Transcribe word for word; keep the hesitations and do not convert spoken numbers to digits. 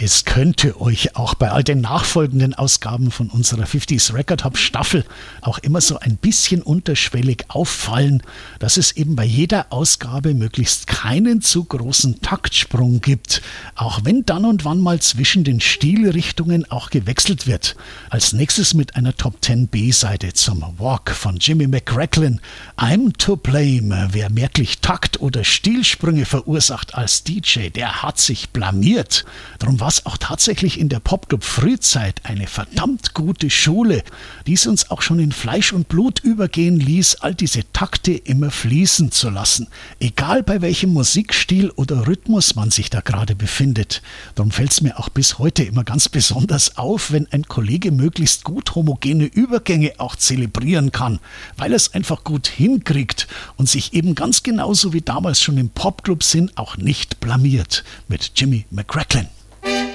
Es könnte euch auch bei all den nachfolgenden Ausgaben von unserer fünfziger Record Hop Staffel auch immer so ein bisschen unterschwellig auffallen, dass es eben bei jeder Ausgabe möglichst keinen zu großen Taktsprung gibt, auch wenn dann und wann mal zwischen den Stilrichtungen auch gewechselt wird. Als nächstes mit einer Top zehn B-Seite zum Walk von Jimmy McCracklin. I'm to blame. Wer merklich Takt- oder Stilsprünge verursacht als D J, der hat sich blamiert. Darum war es auch tatsächlich in der Popclub-Frühzeit eine verdammt gute Schule, die es uns auch schon in Fleisch und Blut übergehen ließ, all diese Takte immer fließen zu lassen, egal bei welchem Musikstil oder Rhythmus man sich da gerade befindet. Darum fällt es mir auch bis heute immer ganz besonders auf, wenn ein Kollege möglichst gut homogene Übergänge auch zelebrieren kann, weil er es einfach gut hinkriegt und sich eben ganz genauso wie damals schon im Popclub-Sinn auch nicht blamiert. Mit Jimmy McCracklin.